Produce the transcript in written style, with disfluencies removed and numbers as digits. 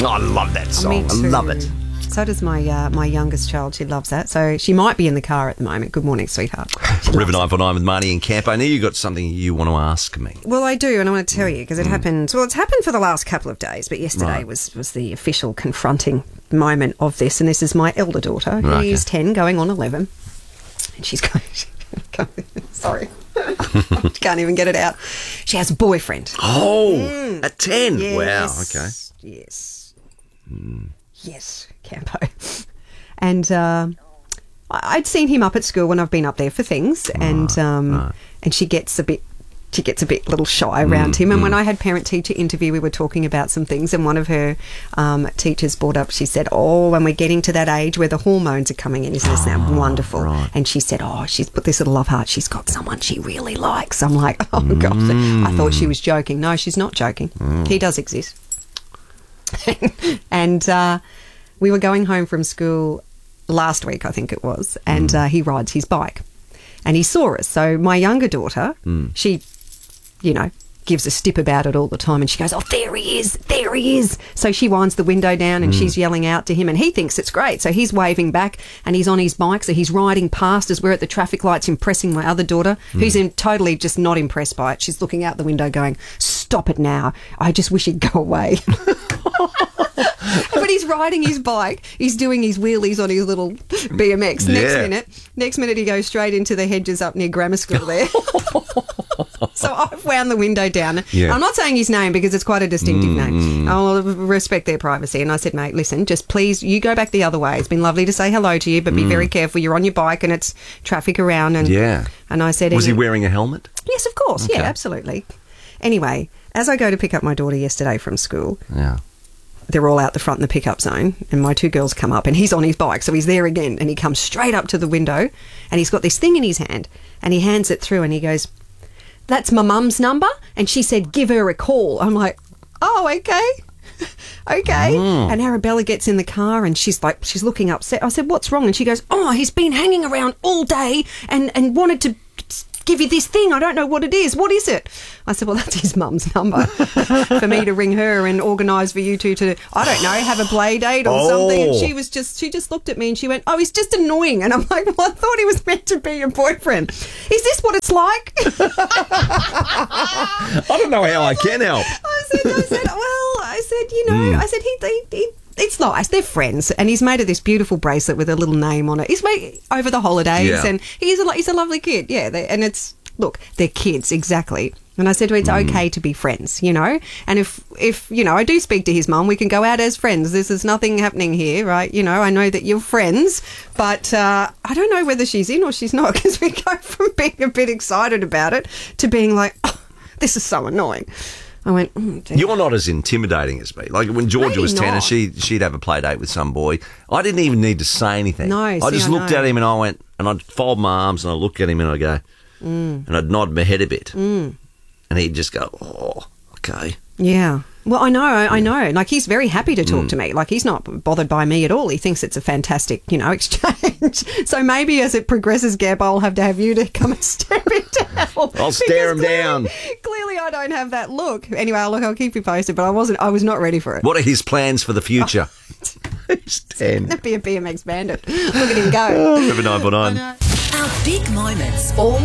Oh, I love that song. Me I too. love it. So does my youngest child. She loves that. So she might be in the car at the moment. Good morning, sweetheart. River 949 with Marnie and Camp. I know you got something you want to ask me. Well, I do, and I want to tell you because it happened. Well, it's happened for the last couple of days, but yesterday Right. was the official confronting moment of this. And this is my elder daughter. Right, She's 10, going on 11, and she's going. Sorry, I can't even get it out. She has a boyfriend. Oh, at 10. Yes, Wow, okay. Yes. Yes, Campo. And I'd seen him up at school when I've been up there for things, and she gets a bit little shy around him. And when I had parent-teacher interview, we were talking about some things, and one of her teachers brought up, she said, when we're getting to that age where the hormones are coming in, isn't this wonderful? Right. And she said, she's put this little love heart, she's got someone she really likes. I'm like, oh, gosh. I thought she was joking. No, she's not joking. He does exist. And we were going home from school last week, I think it was, and he rides his bike. And he saw us. So my younger daughter, she, gives a stip about it all the time, and she goes, oh, there he is. So she winds the window down and she's yelling out to him, and he thinks it's great. So he's waving back and he's on his bike, so he's riding past as we're at the traffic lights, impressing my other daughter, who's totally just not impressed by it. She's looking out the window going, stop it now. I just wish he'd go away. But he's riding his bike. He's doing his wheelies on his little BMX. Next minute, he goes straight into the hedges up near grammar school there. So I've wound the window down. Yeah. I'm not saying his name because it's quite a distinctive name. I'll respect their privacy. And I said, mate, listen, just please, you go back the other way. It's been lovely to say hello to you, but be very careful. You're on your bike and it's traffic around. And I said... Was he wearing a helmet? Yes, of course. Okay. Yeah, absolutely. Anyway, as I go to pick up my daughter yesterday from school... Yeah. They're all out the front in the pickup zone, and my two girls come up, and he's on his bike, so he's there again, and he comes straight up to the window, and he's got this thing in his hand, and he hands it through, and he goes, that's my mum's number, and she said, give her a call. I'm like, oh, okay. Okay. And Arabella gets in the car, and she's looking upset. I said, what's wrong? And she goes, he's been hanging around all day and wanted to give you this thing. I don't know what it is. What is it? I said, well, that's his mum's number for me to ring her and organise for you two to, I don't know, have a play date or something. And she just looked at me and she went, he's just annoying. And I'm like, well, I thought he was meant to be your boyfriend. Is this what it's like? I don't know how I can help. I said, he it's nice. They're friends, and he's made her this beautiful bracelet with a little name on it. He's made over the holidays, and he's a lovely kid. Yeah, and they're kids, exactly. And I said to her, it's okay to be friends, And if I do speak to his mum, we can go out as friends. There's nothing happening here, right? I know that you're friends, but I don't know whether she's in or she's not, because we go from being a bit excited about it to being like, this is so annoying. I went, You're not as intimidating as me. Like when Georgia was 10 and she'd have a play date with some boy, I didn't even need to say anything. No, I just looked at him and I went, and I'd fold my arms and I'd look at him and I'd go, and I'd nod my head a bit. And he'd just go, oh, okay. Yeah. Well, I know. Like, he's very happy to talk to me. Like, he's not bothered by me at all. He thinks it's a fantastic, exchange. So maybe as it progresses, Gab, I'll have to have you to come and step in to help. I'll stare him down. Clearly, I don't have that look. Anyway, I'll keep you posted, but I was not ready for it. What are his plans for the future? He's 10. Be a BMX bandit. Look at him go. River 949. Our big moments all